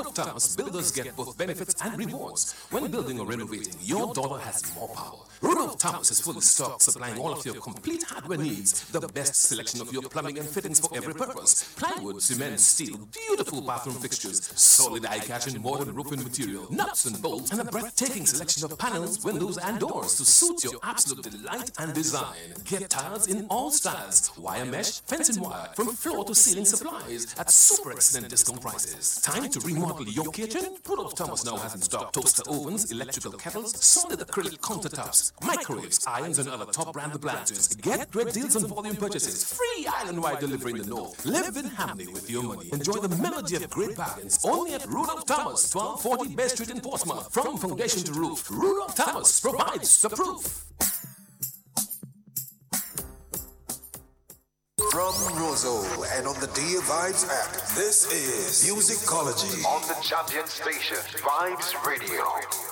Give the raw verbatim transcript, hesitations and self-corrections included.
Rudolph Thomas, builders get both benefits and rewards. When building or renovating, your dollar has more power. Rudolph Thomas is fully stocked, supplying all of your complete hardware needs, the best selection of your plumbing and fittings for every purpose. Plywood, cement, steel, beautiful bathroom fixtures, solid eye-catch and modern roofing material, nuts and bolts, and a breathtaking selection of panels, windows, and doors to suit your absolute delight and design. Get tiles in all styles, wire mesh, fencing wire, from floor to ceiling supplies at super excellent discount prices. Time to remodel your kitchen? Rudolph Thomas now has in stock toaster ovens, electrical kettles, solid acrylic countertops, microwaves, irons, and other top brand appliances. Get great deals on volume purchases. Free island-wide delivery in the north. Live in Hamley with your money. Enjoy the melody of great bargains. Only at Rudolph Thomas, twelve forty Bay Street in Portsmouth. From foundation to roof, Rudolph Thomas provides the proof. From Roseau and on the Dear Vibes app, this is Musicology on the champion station, Vibes Radio.